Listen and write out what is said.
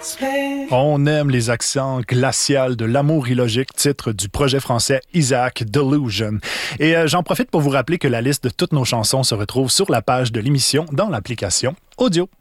On aime les accents glacials de L'amour illogique, titre du projet français Isaac Delusion. Et j'en profite pour vous rappeler que la liste de toutes nos chansons se retrouve sur la page de l'émission dans l'application Audio.